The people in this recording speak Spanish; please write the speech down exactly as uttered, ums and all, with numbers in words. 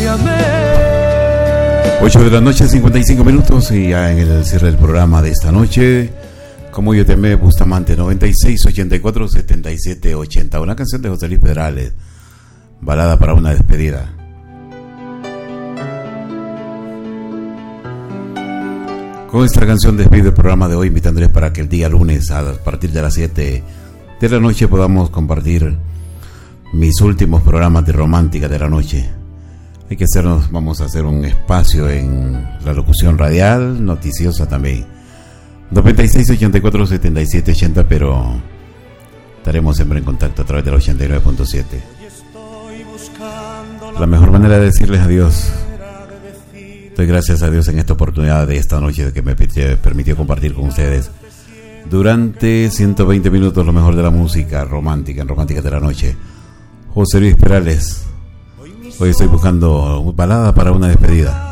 ocho de la noche, cincuenta y cinco minutos, y ya en el cierre del programa de esta noche, Como yo te amé, Bustamante, noventa y seis, ochenta y cuatro, setenta y siete, ochenta. Una canción de José Luis Pedrales, balada para una despedida. Con esta canción despido el programa de hoy, invitándoles para que el día lunes a partir de las siete de la noche podamos compartir mis últimos programas de Romántica de la Noche. Hay que hacernos, vamos a hacer un espacio en la locución radial, noticiosa también. noventa y seis, ochenta y cuatro, setenta y siete, ochenta, pero estaremos siempre en contacto a través del ochenta y nueve punto siete. La mejor manera de decirles adiós. Doy gracias a Dios en esta oportunidad de esta noche que me permitió compartir con ustedes durante ciento veinte minutos lo mejor de la música romántica, en Romántica de la Noche. José Luis Perales. Hoy estoy buscando balada para una despedida.